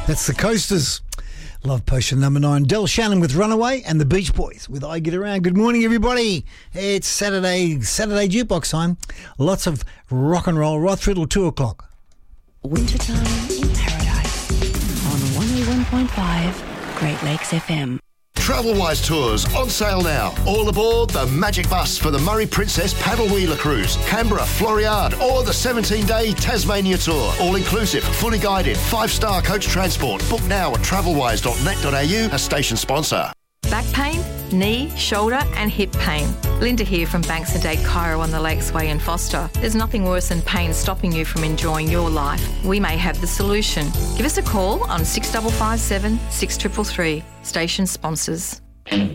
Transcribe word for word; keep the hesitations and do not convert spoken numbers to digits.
That's the Coasters. Love Potion number nine. Del Shannon with Runaway and the Beach Boys with I Get Around. Good morning, everybody. It's Saturday, Saturday jukebox time. Lots of rock and roll right through till two o'clock. Wintertime in Paradise on one oh one point five Great Lakes F M. Travelwise Tours on sale now. All aboard the Magic Bus for the Murray Princess Paddle Wheeler Cruise, Canberra, Floriade, or the seventeen-day Tasmania Tour. All inclusive, fully guided, five-star coach transport. Book now at travelwise dot net dot a u, a station sponsor. Back pain, knee, shoulder and hip pain. Linda here from Banks and Dade Chiro on the Lakesway in Foster. There's nothing worse than pain stopping you from enjoying your life. We may have the solution. Give us a call on six five five seven, six three three three. Station sponsors.